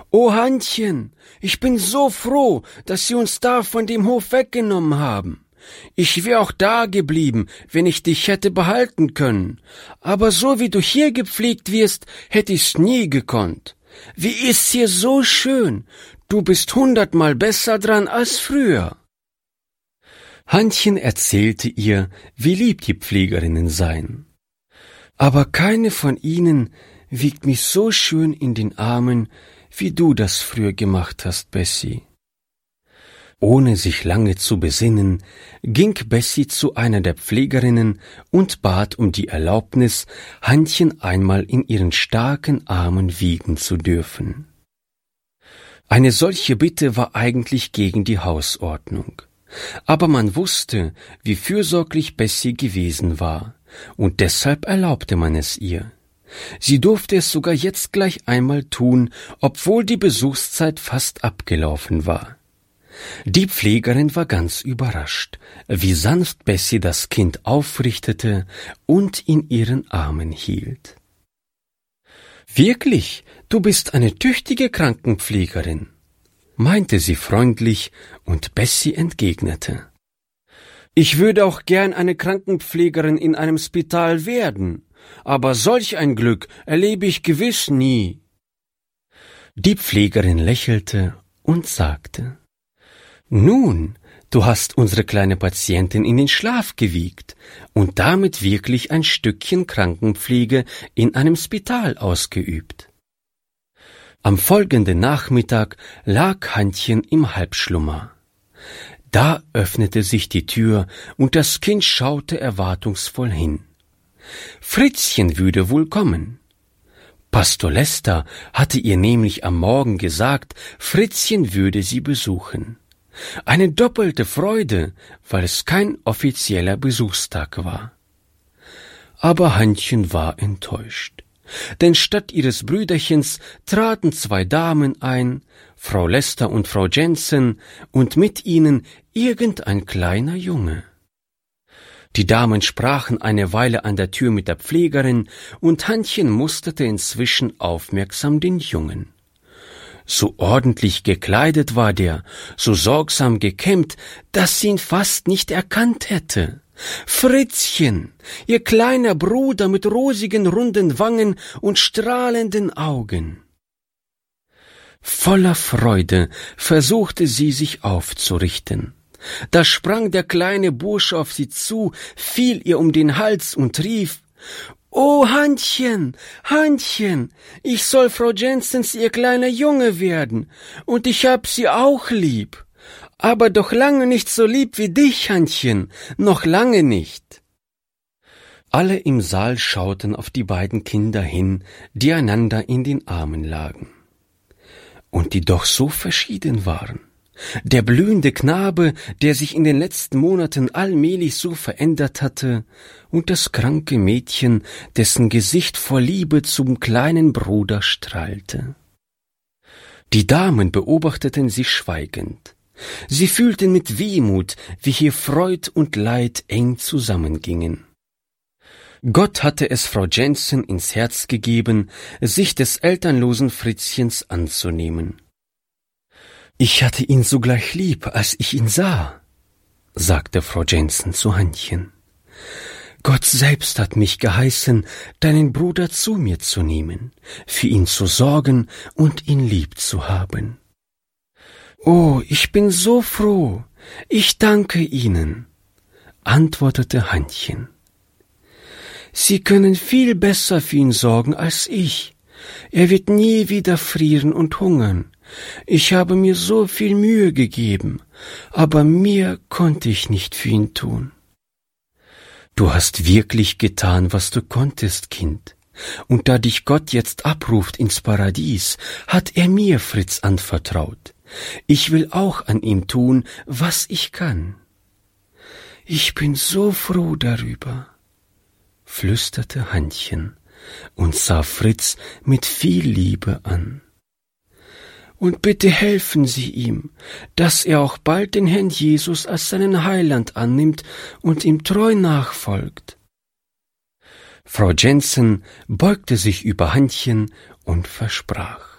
»O Hannchen, ich bin so froh, dass Sie uns da von dem Hof weggenommen haben. Ich wär auch da geblieben, wenn ich dich hätte behalten können. Aber so wie du hier gepflegt wirst, hätte ich's nie gekonnt. Wie ist's hier so schön? Du bist 100-mal besser dran als früher.« Hannchen erzählte ihr, wie lieb die Pflegerinnen seien. »Aber keine von ihnen wiegt mich so schön in den Armen, wie du das früher gemacht hast, Bessie.« Ohne sich lange zu besinnen, ging Bessie zu einer der Pflegerinnen und bat um die Erlaubnis, Hannchen einmal in ihren starken Armen wiegen zu dürfen. Eine solche Bitte war eigentlich gegen die Hausordnung, aber man wusste, wie fürsorglich Bessie gewesen war, und deshalb erlaubte man es ihr. Sie durfte es sogar jetzt gleich einmal tun, obwohl die Besuchszeit fast abgelaufen war. Die Pflegerin war ganz überrascht, wie sanft Bessie das Kind aufrichtete und in ihren Armen hielt. »Wirklich, du bist eine tüchtige Krankenpflegerin«, meinte sie freundlich, und Bessie entgegnete: »Ich würde auch gern eine Krankenpflegerin in einem Spital werden, aber solch ein Glück erlebe ich gewiss nie.« Die Pflegerin lächelte und sagte: »Nun, du hast unsere kleine Patientin in den Schlaf gewiegt und damit wirklich ein Stückchen Krankenpflege in einem Spital ausgeübt.« Am folgenden Nachmittag lag Hannchen im Halbschlummer. Da öffnete sich die Tür und das Kind schaute erwartungsvoll hin. Fritzchen würde wohl kommen. Pastor Lester hatte ihr nämlich am Morgen gesagt, Fritzchen würde sie besuchen. Eine doppelte Freude, weil es kein offizieller Besuchstag war. Aber Hannchen war enttäuscht, denn statt ihres Brüderchens traten 2 Damen ein, Frau Lester und Frau Jensen, und mit ihnen irgendein kleiner Junge. Die Damen sprachen eine Weile an der Tür mit der Pflegerin, und Hannchen musterte inzwischen aufmerksam den Jungen. So ordentlich gekleidet war der, so sorgsam gekämmt, dass sie ihn fast nicht erkannt hätte. Fritzchen, ihr kleiner Bruder mit rosigen, runden Wangen und strahlenden Augen. Voller Freude versuchte sie, sich aufzurichten. Da sprang der kleine Bursche auf sie zu, fiel ihr um den Hals und rief: »Oh, Hannchen, Hannchen, ich soll Frau Jensens ihr kleiner Junge werden, und ich hab sie auch lieb. Aber doch lange nicht so lieb wie dich, Hannchen, noch lange nicht.« Alle im Saal schauten auf die beiden Kinder hin, die einander in den Armen lagen. Und die doch so verschieden waren. Der blühende Knabe, der sich in den letzten Monaten allmählich so verändert hatte, und das kranke Mädchen, dessen Gesicht vor Liebe zum kleinen Bruder strahlte. Die Damen beobachteten sie schweigend. Sie fühlten mit Wehmut, wie hier Freud und Leid eng zusammengingen. Gott hatte es Frau Jensen ins Herz gegeben, sich des elternlosen Fritzchens anzunehmen. »Ich hatte ihn sogleich lieb, als ich ihn sah«, sagte Frau Jensen zu Hannchen. »Gott selbst hat mich geheißen, deinen Bruder zu mir zu nehmen, für ihn zu sorgen und ihn lieb zu haben.« »Oh, ich bin so froh, ich danke Ihnen«, antwortete Hannchen. »Sie können viel besser für ihn sorgen als ich. Er wird nie wieder frieren und hungern. Ich habe mir so viel Mühe gegeben, aber mehr konnte ich nicht für ihn tun.« »Du hast wirklich getan, was du konntest, Kind. Und da dich Gott jetzt abruft ins Paradies, hat er mir Fritz anvertraut. Ich will auch an ihm tun, was ich kann.« »Ich bin so froh darüber«, flüsterte Hannchen und sah Fritz mit viel Liebe an. »Und bitte helfen Sie ihm, dass er auch bald den Herrn Jesus als seinen Heiland annimmt und ihm treu nachfolgt.« Frau Jensen beugte sich über Hannchen und versprach: